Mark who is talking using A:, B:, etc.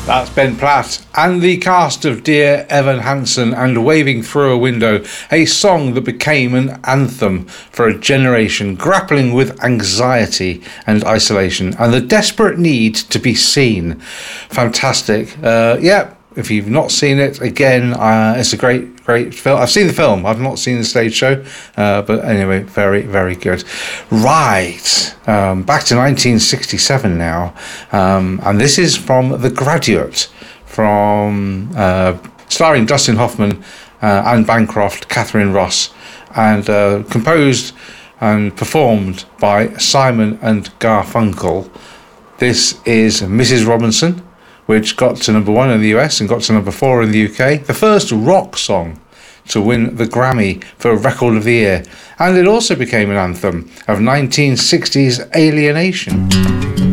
A: That's Ben Platt and the cast of Dear Evan Hansen and Waving Through a Window, a song that became an anthem for a generation grappling with anxiety and isolation and the desperate need to be seen. Fantastic. If you've not seen it, again, it's a great film. I've seen the film. I've not seen the stage show. But anyway, very, very good. Right. Back to 1967 now. And this is from The Graduate, from starring Dustin Hoffman, Anne Bancroft, Catherine Ross, and composed and performed by Simon and Garfunkel. This is Mrs. Robinson, which got to number 1 in the US and got to number 4 in the UK. The first rock song to win the Grammy for Record of the Year. And it also became an anthem of 1960s alienation.